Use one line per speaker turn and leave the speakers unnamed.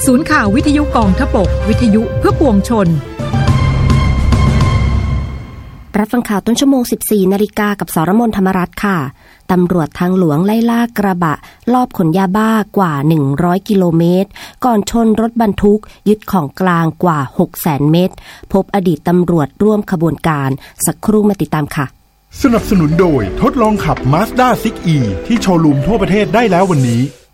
ศูนย์ข่าววิทยุกองทพบกวิทยุเพื่อปวงชน
รับฟังข่าวต้นชั่วโมง 14 นาฬิกากับสรมนธรรมรัตน์ค่ะตำรวจทางหลวงไล่ล่ากระบะลอบขนยาบ้ากว่า100กิโลเมตรก่อนชนรถบรรทุกยึดของกลางกว่า 600,000 เม็ดพบอดีตตำรวจร่วมขบวนการสักครู่มาติดตามค่ะ
สนับสนุนโดยทดลองขับ Mazda 6e ที่โชว์รูมทั่วประเทศได้แล้ววันนี้